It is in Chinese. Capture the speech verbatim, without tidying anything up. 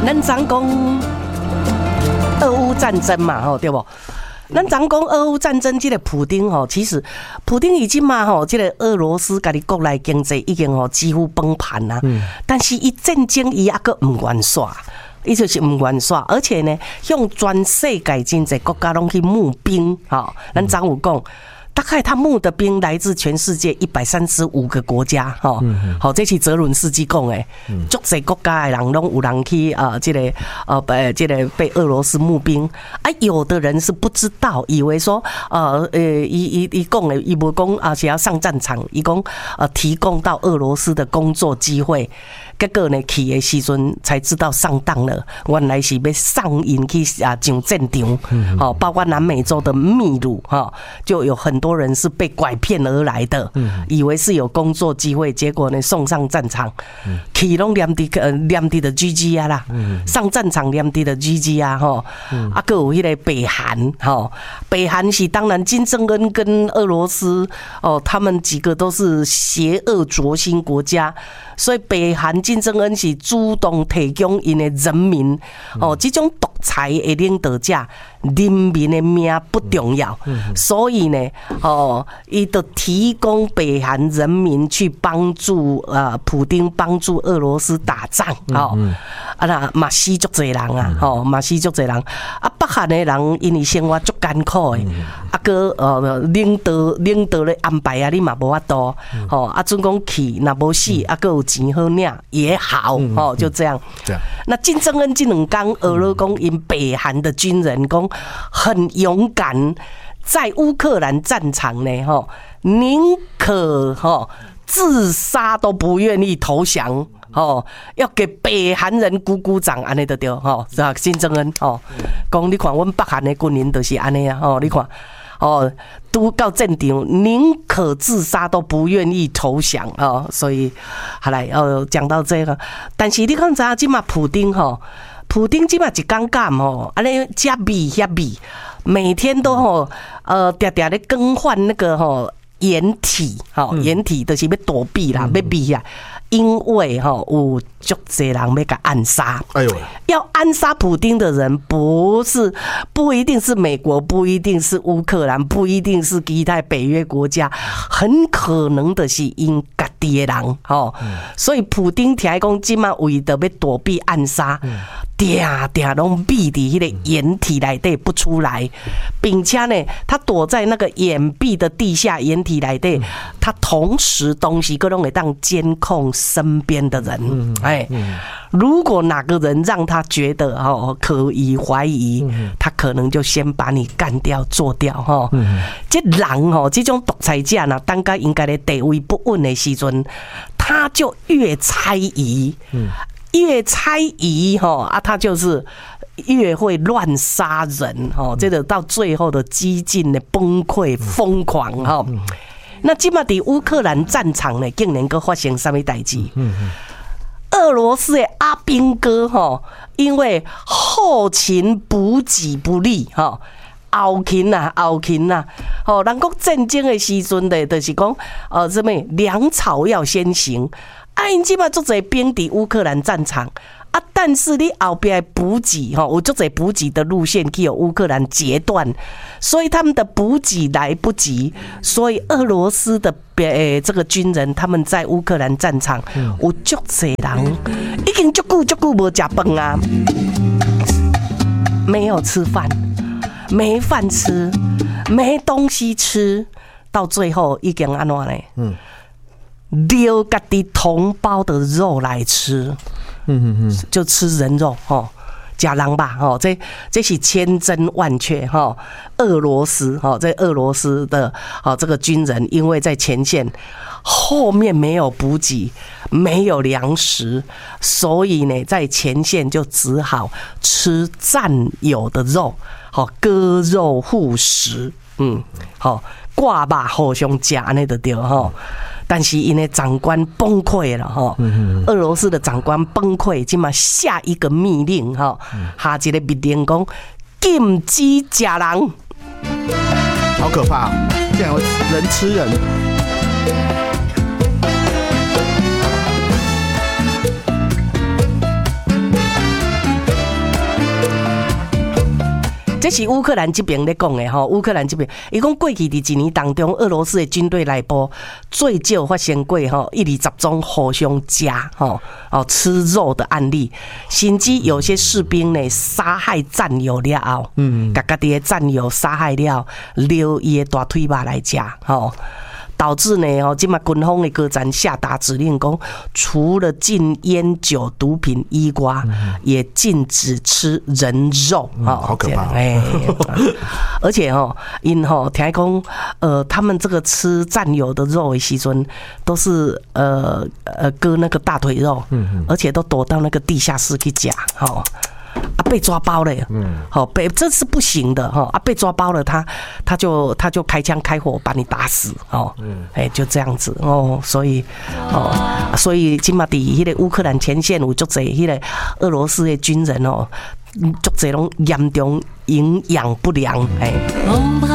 咱常讲俄乌战争嘛，吼对不？咱常讲俄乌战争，这个普丁吼，其实普丁已经嘛吼，这个俄罗斯家己国内经济已经吼几乎崩盘啦。嗯、但是伊战争伊还阁唔愿耍，伊就是唔愿耍，而且呢，向全世界真侪国家拢去募兵，吼，咱常有讲。大概他募的兵来自全世界一百三十五个国家，哈，好，这是泽伦斯基讲的，足侪国家的人拢有人去啊，这个呃，被这个被俄罗斯募兵，啊，有的人是不知道，以为说，呃呃，伊伊伊讲的，伊无讲啊是要上战场，伊讲呃提供到俄罗斯的工作机会。结果呢，去的时阵才知道上当了，原来是要上引去啊上战场，好，包括南美洲的秘鲁哈，就有很多人是被拐骗而来的，以为是有工作机会，结果呢送上战场，去拢念伫呃念伫的 G G 啊啦，上战场念伫的 G G 啊吼，啊个有迄个北韩哈，北韩是当然金正恩跟俄罗斯哦，他们几个都是邪恶灼心国家，所以北韩。金正恩是主动提供因的人民哦，这种独裁的领导者，人民的命不重要，所以呢，哦，伊就提供北韩人民去帮助呃，普丁帮助俄罗斯打仗哦，啊那嘛死足侪人啊，哦嘛死足侪人，啊北韩的人因为生活足艰苦的，啊个呃领导领导的安排啊，你嘛无法度，哦啊准讲去，若无死，啊个有钱好领。也好，哦，就这样。嗯、那金正恩这两天，俄罗公因北韩的军人讲很勇敢，在乌克兰战场呢，哈，宁可哈自杀都不愿意投降，哦，要给北韩人鼓鼓掌，安尼就对，吼，是吧？金正恩，哦，讲你看，阮北韩的军人就是安尼啊，哦，你看。哦，都到战场，宁可自杀都不愿意投降哦。所以，好来，哦，讲到这个，但是你看啥？今嘛普丁吼，普丁今嘛一尴尬吼，安尼加米加米，每天都吼，呃，常常咧更换那个吼掩体，吼掩体就是要躲避啦，要避啊。因为哈有足侪人要甲暗杀，哎呦，要暗杀普丁的人不是不一定是美国，不一定是乌克兰，不一定是其他北约国家，很可能的是因家己的人，吼、嗯，所以普丁听讲即马为着要躲避暗杀。嗯定定拢闭伫迄个掩体内底不出来，并且呢，他躲在那个掩蔽的地下掩体内底，他同时东西各拢会当监控身边的人。哎，如果哪个人让他觉得哦可疑怀疑，他可能就先把你干掉做掉哈。这人哦，这种独裁者呢，当个应该的地位不稳的时阵，他就越猜疑。越猜疑哈啊，他就是越会乱杀人哈，这个到最后的激进的崩溃疯狂哈。那今嘛伫乌克兰战场呢，竟然阁发生什么代志？俄罗斯的阿兵哥哈，因为后勤补给不利哈。后勤呐，后勤呐，吼，人讲战争的时阵的，就是讲，呃，什么粮草要先行。啊，因即马足侪兵伫乌克兰战场啊，但是你后边的补给吼，有足侪补给的路线去有乌克兰截断，所以他们的补给来不及，所以俄罗斯的诶、欸、这个军人他们在乌克兰战场有足侪人已经足久足久无食饭啊，没有吃饭。没饭吃，没东西吃，到最后已经安怎呢？嗯，留家己同胞的肉来吃，嗯嗯嗯，就吃人肉吼，吃人吧吼，这这是千真万确哈。俄罗斯哈，这俄罗斯的啊这个军人，因为在前线后面没有补给，没有粮食，所以呢，在前线就只好吃战友的肉。好，割肉护食，嗯，好，挂肉互相吃安尼就对哈。但是因为长官崩溃了哈，俄罗斯的长官崩溃，今嘛下一个密令哈，下一个密令讲禁止吃人， 好可怕，竟然有人吃人。 这是乌克兰这边咧讲的吼，乌克兰这边，伊讲过去伫一年当中，俄罗斯的军队内部最少发生过吼一二十种互相夹吼哦吃肉的案例，甚至有些士兵呢杀害战友了后，嗯，甲家己的战友杀害了，留伊的大腿肉来食吼。导致呢，哦，今嘛军方的高层下达指令，讲除了禁烟酒、毒品以外，嗯、也禁止吃人肉， 嗯、哦，好可怕！ 哎，而且哦，因吼听讲，呃，他们这个吃战友的肉的时阵，都是呃呃割那个大腿肉，嗯嗯，而且都躲到那个地下室去夹，吼。啊，被抓包了，嗯，好，被这是不行的哈，啊，被抓包了，他他就他就开枪开火把你打死，哦，嗯，哎，就这样子哦，所以哦，所以今嘛伫迄个乌克兰前线有足侪迄个俄羅斯的軍人哦，足侪攏嚴重營養不良，哎。